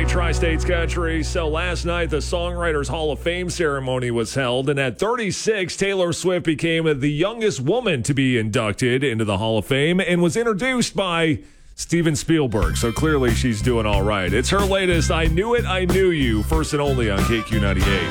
Tri-States Country. So last night, the Songwriters Hall of Fame ceremony was held, and at 36, Taylor Swift became the youngest woman to be inducted into the Hall of Fame and was introduced by Steven Spielberg. So clearly she's doing all right. It's her latest I Knew It, I Knew You, first and only on KQ98.